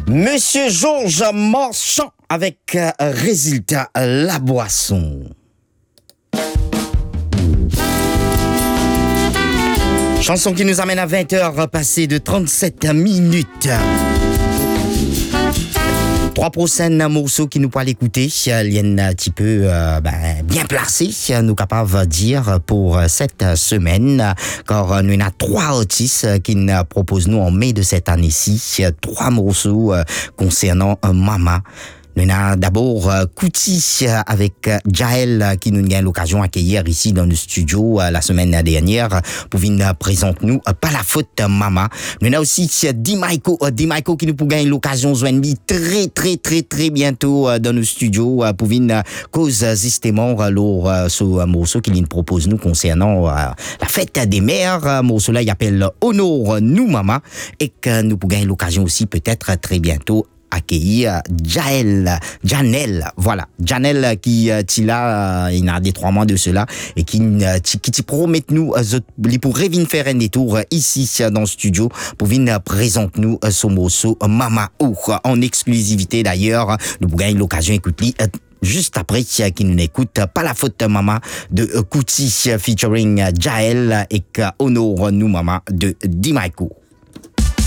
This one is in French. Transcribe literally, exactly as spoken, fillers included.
Monsieur Georges Marchand avec euh, résultat La Boisson. Chanson qui nous amène à vingt heures passées de trente-sept minutes. Trois prochains morceaux qui nous pourront l'écouter, il y en a un petit peu euh, ben, bien placés, nous capables de dire pour cette semaine, car nous avons trois artistes qui nous proposent nous en mai de cette année-ci, trois morceaux euh, concernant euh, Mama. Nous avons d'abord euh, Kouti avec euh, Jaël qui nous a eu l'occasion d'accueillir ici dans le studio euh, la semaine dernière pour venir présenter nous euh, Pas la faute euh, Mama. Nous avons aussi euh, Dimaiko, euh, Dimaiko qui nous pour gagner l'occasion de joindre très très très très bientôt euh, dans le studio euh, pour venir euh, cause justement euh, lors euh, ce euh, morceau qu'il nous propose nous concernant euh, la fête des mères. Euh, morceau là il appelle Honor nous Mama et que nous pour gagner l'occasion aussi peut-être euh, très bientôt accueillir Jaël, Janelle, voilà, Janelle qui euh, là, euh, il y a des trois mois de cela et qui euh, qui, qui promet nous euh, pour venir faire un détour euh, ici dans le studio pour venir présenter nous euh, son morceau euh, Mama ou en exclusivité d'ailleurs. Nous pourrons gagner l'occasion d'écouter euh, juste après qui nous écoute Pas la faute Mama de Kouti featuring Jaël et Honor nous Mama de Dimaiko.